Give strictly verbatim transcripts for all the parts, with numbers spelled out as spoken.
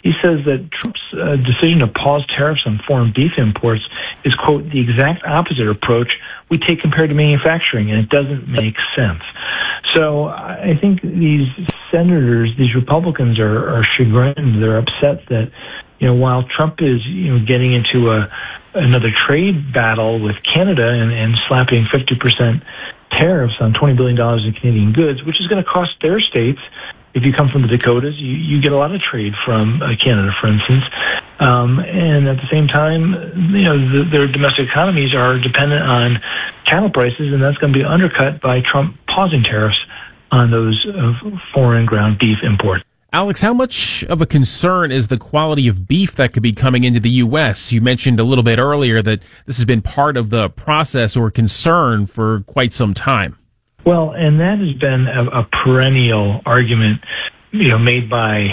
He says that Trump's uh, decision to pause tariffs on foreign beef imports is, quote, the exact opposite approach we take compared to manufacturing, and it doesn't make sense. So I think these senators, these Republicans are, are chagrined. They're upset that, you know, while Trump is, you know, getting into a another trade battle with Canada and, and slapping fifty percent tariffs on twenty billion dollars in Canadian goods, which is going to cost their states. If you come from the Dakotas, you, you get a lot of trade from uh, Canada, for instance. Um, and at the same time, you know, the, their domestic economies are dependent on cattle prices, and that's going to be undercut by Trump pausing tariffs on those uh, foreign ground beef imports. Alex, how much of a concern is the quality of beef that could be coming into the U S? You mentioned a little bit earlier that this has been part of the process or concern for quite some time. Well, and that has been a, a perennial argument, you know, made by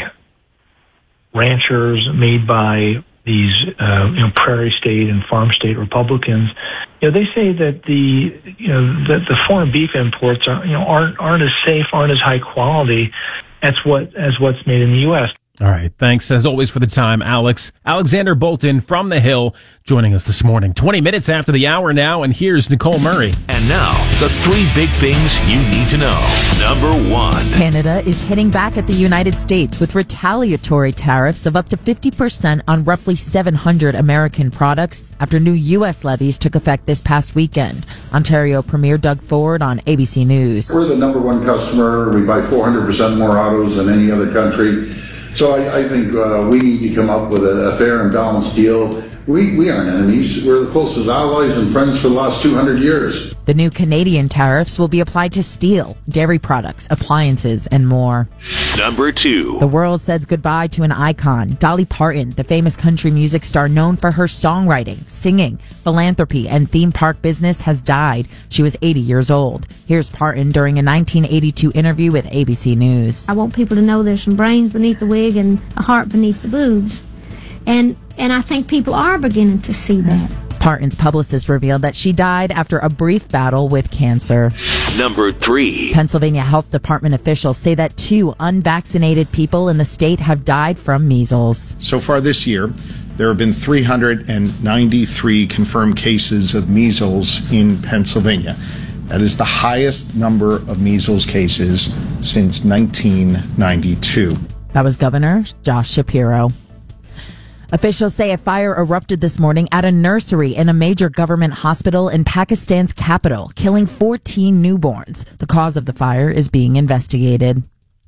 ranchers, made by these, uh, you know, prairie state and farm state Republicans. You know, they say that the, you know, that the foreign beef imports are, you know, aren't aren't as safe, aren't as high quality as what as what's made in the U S. All right. Thanks, as always, for the time, Alex. Alexander Bolton from The Hill joining us this morning. twenty minutes after the hour now, and here's Nicole Murray. And now, the three big things you need to know. Number one. Canada is hitting back at the United States with retaliatory tariffs of up to fifty percent on roughly seven hundred American products after new U S levies took effect this past weekend. Ontario Premier Doug Ford on A B C News. We're the number one customer. We buy four hundred percent more autos than any other country. So I, I think uh, we need to come up with a, a fair and balanced deal. We, we aren't enemies. We're the closest allies and friends for the last two hundred years. The new Canadian tariffs will be applied to steel, dairy products, appliances, and more. Number two. The world says goodbye to an icon. Dolly Parton, the famous country music star known for her songwriting, singing, philanthropy, and theme park business, has died. She was eighty years old. Here's Parton during a nineteen eighty-two interview with A B C News. I want people to know there's some brains beneath the wig and a heart beneath the boobs. And and I think people are beginning to see that. Parton's publicist revealed that she died after a brief battle with cancer. Number three. Pennsylvania Health Department officials say that two unvaccinated people in the state have died from measles. So far this year, there have been three hundred ninety-three confirmed cases of measles in Pennsylvania. That is the highest number of measles cases since nineteen ninety-two. That was Governor Josh Shapiro. Officials say a fire erupted this morning at a nursery in a major government hospital in Pakistan's capital, killing fourteen newborns. The cause of the fire is being investigated.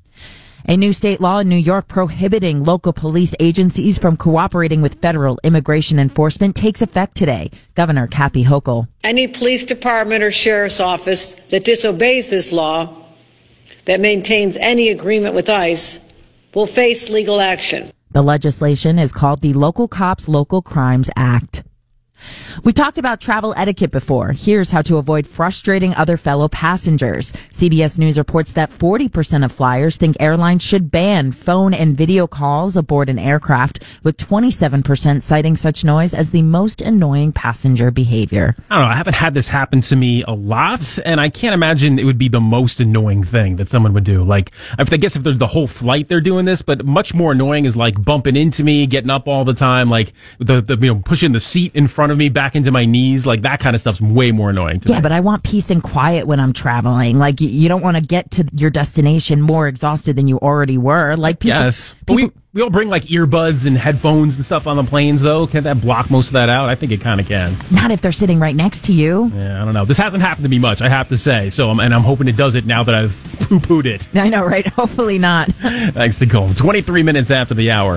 A new state law in New York prohibiting local police agencies from cooperating with federal immigration enforcement takes effect today. Governor Kathy Hochul. Any police department or sheriff's office that disobeys this law, that maintains any agreement with ICE, will face legal action. The legislation is called the Local Cops Local Crimes Act. We talked about travel etiquette before. Here's how to avoid frustrating other fellow passengers. C B S News reports that forty percent of flyers think airlines should ban phone and video calls aboard an aircraft, with twenty-seven percent citing such noise as the most annoying passenger behavior. I don't know. I haven't had this happen to me a lot, and I can't imagine it would be the most annoying thing that someone would do. Like, I guess if they're the whole flight they're doing this, but much more annoying is like bumping into me, getting up all the time, like the, the you know pushing the seat in front of me back into my knees, like that kind of stuff's way more annoying to yeah, me. But I want peace and quiet when I'm traveling. Like, you, you don't want to get to your destination more exhausted than you already were. Like, people, yes, but people, we we all bring like earbuds and headphones and stuff on the planes, though. Can that block most of that out? I think it kind of can. Not if they're sitting right next to you. Yeah, I don't know. This hasn't happened to me much, I have to say. So, I'm, and I'm hoping it does it now that I've poo-pooed it. I know, right? Hopefully not. Thanks, Nicole. twenty-three minutes after the hour.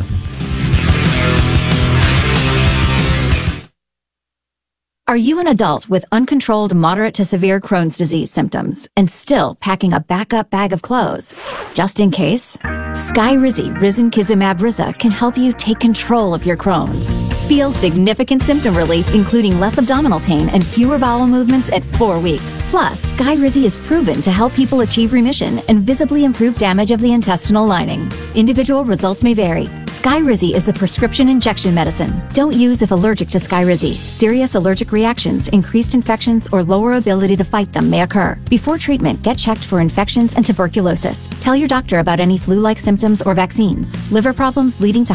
Are you an adult with uncontrolled moderate to severe Crohn's disease symptoms and still packing a backup bag of clothes? Just in case, Skyrizi Risankizumab Riza can help you take control of your Crohn's. Feel significant symptom relief, including less abdominal pain and fewer bowel movements at four weeks. Plus, Skyrizi is proven to help people achieve remission and visibly improve damage of the intestinal lining. Individual results may vary. Skyrizi is a prescription injection medicine. Don't use if allergic to Skyrizi. Serious allergic reactions, increased infections, or lower ability to fight them may occur. Before treatment, get checked for infections and tuberculosis. Tell your doctor about any flu-like symptoms or vaccines. Liver problems leading to